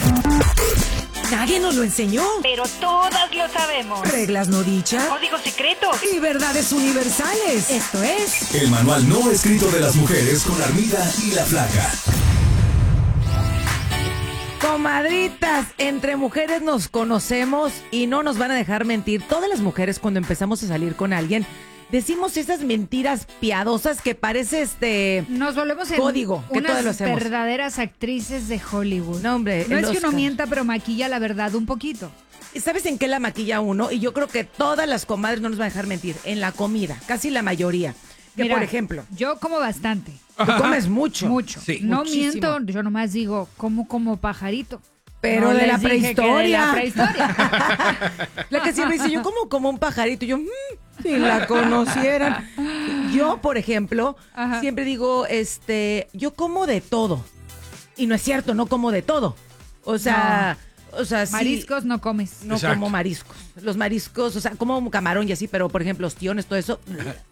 Nadie nos lo enseñó. Pero todas lo sabemos. Reglas no dichas. Códigos secretos. Y verdades universales. Esto es... El manual no escrito de las mujeres con Armida y la Flaca. Comadritas, entre mujeres nos conocemos y no nos van a dejar mentir. Todas las mujeres cuando empezamos a salir con alguien decimos esas mentiras piadosas que parece nos volvemos en código, que todas lo unas hacemos. verdaderas actrices de Hollywood. No, hombre, no el es que uno Oscar. mienta, pero maquilla la verdad un poquito. ¿Sabes en qué la maquilla uno? Y yo creo que todas las comadres no nos van a dejar mentir. En la comida, casi la mayoría. Que Mira, por ejemplo, yo como bastante. tú comes mucho. Mucho. Sí. No Muchísimo. miento, yo nomás digo, como pajarito. Pero No de la les dije que prehistoria. de la prehistoria. La que siempre dice, yo como un pajarito. Y yo, si la conocieran. Yo, por ejemplo, Ajá. siempre digo, yo como de todo. Y no es cierto, no como de todo. O sea, sí, Mariscos no comes. no Exacto. como mariscos. Los mariscos, o sea, como camarón y así, pero por ejemplo, ostiones, todo eso.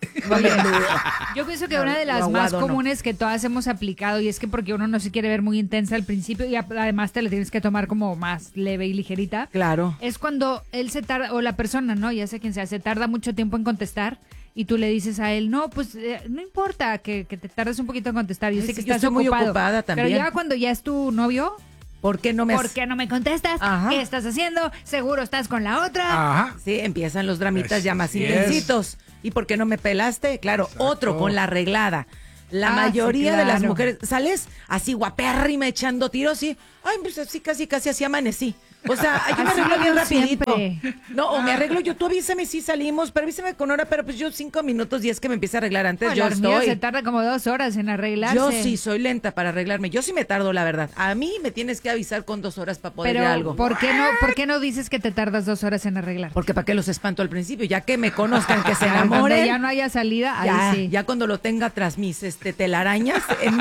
Yo pienso que No, una de lo las más aguado no. comunes que todas hemos aplicado, y es que porque uno no se quiere ver muy intensa al principio y además te la tienes que tomar como más leve y ligerita, Claro. es cuando él se tarda, o la persona, ¿no? Ya sea quien sea, se tarda mucho tiempo en contestar y tú le dices a él, no, pues no importa que te tardes un poquito en contestar, yo Es sé que que yo estás estoy muy ocupado. ocupada también. Pero ya cuando ya es tu novio, ¿Por qué no me ¿por qué no me contestas? Ajá. ¿Qué estás haciendo? ¿Seguro estás con la otra? Ajá. Sí, empiezan los dramitas ya más Así intensitos. ¿Y por qué no me pelaste? Claro, Exacto. otro con la arreglada. La Ah, mayoría sí, de las claro. mujeres, ¿sales así guapérrima echando tiros y, ay, pues así casi así amanecí? O sea, yo me Así arreglo bien yo rapidito. siempre. No, o me arreglo yo, tú avísame si salimos, pero avísame con hora, pero pues yo 5 minutos y es que me empiece a arreglar antes, No, yo la mía se estoy. tarda como 2 horas en arreglarse. Yo sí soy lenta para arreglarme. Yo sí me tardo, la verdad. A mí me tienes que avisar con 2 horas para poder Pero, ver algo. ¿por qué no dices que te tardas 2 horas en arreglar? Porque para qué los espanto al principio, ya que me conozcan, que se Cuando enamoren. ya no haya salida, Ya, ahí sí. ya cuando lo tenga tras mis telarañas en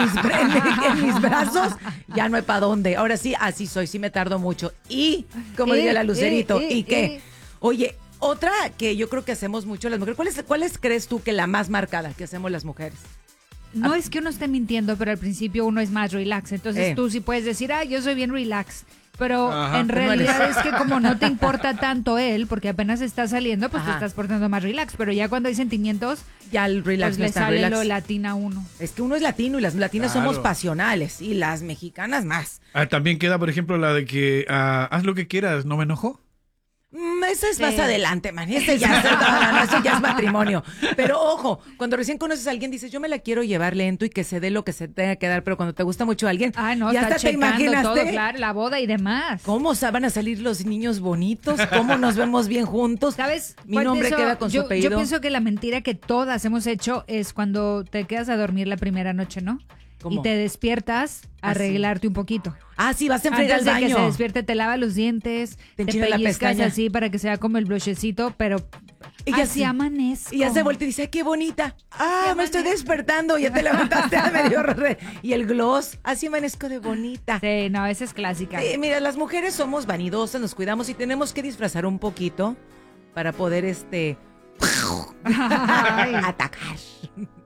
mis brazos, ya no hay para dónde. Ahora sí, así soy, sí me tardo mucho. Y, como diría la Lucerito, ¿y qué? Oye, otra que yo creo que hacemos mucho las mujeres, ¿cuáles crees tú que la más marcada que hacemos las mujeres? No es que uno esté mintiendo, pero al principio uno es más relax. Entonces Eh. tú sí puedes decir, yo soy bien relax. Pero Ajá. en No eres. realidad es que como no te importa tanto él, porque apenas está saliendo, pues te Ajá. estás portando más relax. Pero ya cuando hay sentimientos, Ya el relax pues no le está sale relax. lo latina a uno. Es que uno es latino y las latinas Claro. somos pasionales y las mexicanas más. También queda, por ejemplo, la de que haz lo que quieras, ¿no me enojo? Eso es Sí. más adelante, man. Ese ya, no, eso ya es matrimonio. Pero ojo, cuando recién conoces a alguien, dices, yo me la quiero llevar lento y que se dé lo que se tenga que dar. Pero cuando te gusta mucho a alguien, No, ya está hasta te checando imaginaste todo, claro, la boda y demás. cómo van a salir los niños bonitos, cómo nos vemos bien juntos. ¿Sabes? Mi Pues nombre eso, queda con su yo apellido. pienso que la mentira que todas hemos hecho es cuando te quedas a dormir la primera noche, ¿no? ¿Cómo? Y te despiertas a Así. arreglarte un poquito. Ah, sí, vas a enfriar Antes al de que se baño. despierte, te lava los dientes, Te te enchina la pellizcas pestaña. así para que sea como el blushecito, pero Y ya así sí. amanezco. Y ya se vuelve y dice, ay, qué bonita. Ah, Ya me estoy amanezco. despertando. Ya te levantaste a medio Y el gloss, así amanezco de bonita. Sí, no, esa es clásica. Mira, las mujeres somos vanidosas, nos cuidamos y tenemos que disfrazar un poquito para poder Ay. atacar.